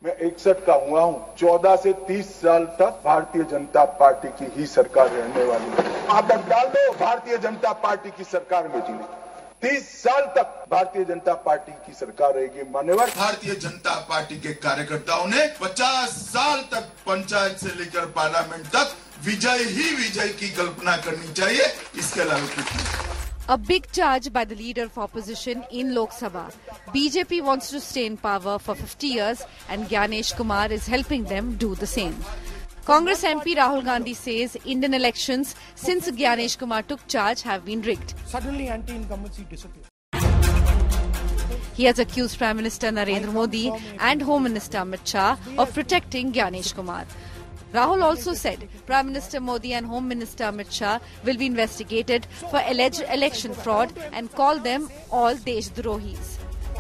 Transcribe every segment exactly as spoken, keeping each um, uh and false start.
मैं इकसठ का हुआ हूँ, चौदह से तीस साल तक भारतीय जनता पार्टी की ही सरकार रहने वाली है। आप डाल दो, भारतीय जनता पार्टी की सरकार में जीने तीस साल तक भारतीय जनता पार्टी की सरकार रहेगी। मान्यवर भारतीय जनता पार्टी के कार्यकर्ताओं ने पचास साल तक पंचायत से लेकर पार्लियामेंट तक विजय ही विजय की कल्पना करनी चाहिए, इसके अलावा कुछ नहीं। A big charge by the leader of opposition in Lok Sabha. B J P wants to stay in power for fifty years and Gyanesh Kumar is helping them do the same. Congress M P Rahul Gandhi says Indian elections since Gyanesh Kumar took charge have been rigged. Suddenly anti-incumbency disappeared. He has accused Prime Minister Narendra Modi and Home Minister Amit Shah of protecting Gyanesh Kumar. Rahul also said Prime Minister Modi and Home Minister Amit Shah will be investigated for alleged election fraud and call them all Deshdrohis.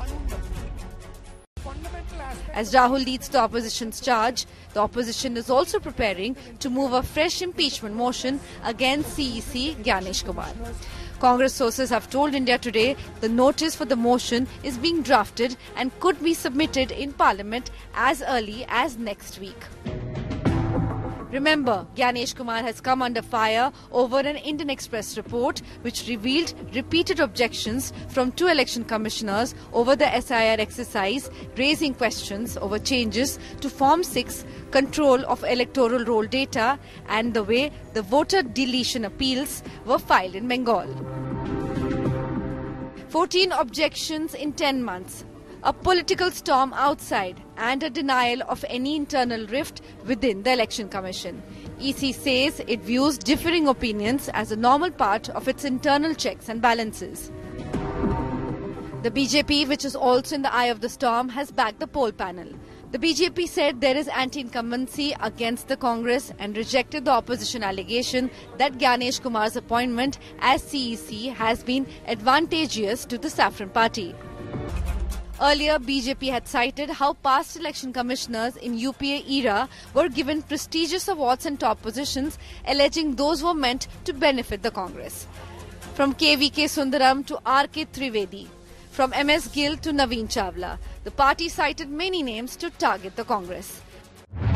As Rahul leads the opposition's charge, the opposition is also preparing to move a fresh impeachment motion against C E C Gyanesh Kumar. Congress sources have told India Today the notice for the motion is being drafted and could be submitted in Parliament as early as next week. Remember, Gyanesh Kumar has come under fire over an Indian Express report which revealed repeated objections from two election commissioners over the S I R exercise, raising questions over changes to Form six, control of electoral roll data, and the way the voter deletion appeals were filed in Bengal. fourteen objections in ten months. A political storm outside and a denial of any internal rift within the Election Commission. E C says it views differing opinions as a normal part of its internal checks and balances. The B J P, which is also in the eye of the storm, has backed the poll panel. The B J P said there is anti-incumbency against the Congress and rejected the opposition allegation that Gyanesh Kumar's appointment as C E C has been advantageous to the Saffron Party. Earlier, B J P had cited how past election commissioners in U P A era were given prestigious awards and top positions, alleging those were meant to benefit the Congress. From K V K Sundaram to R K Trivedi, from M S Gill to Naveen Chawla, the party cited many names to target the Congress.